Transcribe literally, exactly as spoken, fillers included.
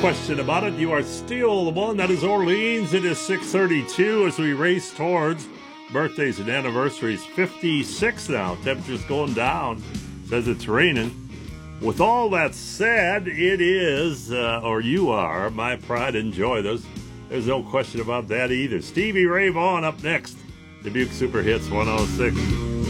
question about it. You are still the one. That is Orleans. It is six thirty-two as we race towards birthdays and anniversaries. fifty-six now. Temperature's going down. Says it's raining. With all that said, it is, uh, or you are, my pride and joy. There's, there's no question about that either. Stevie Ray Vaughan up next. Dubuque Super Hits one oh six.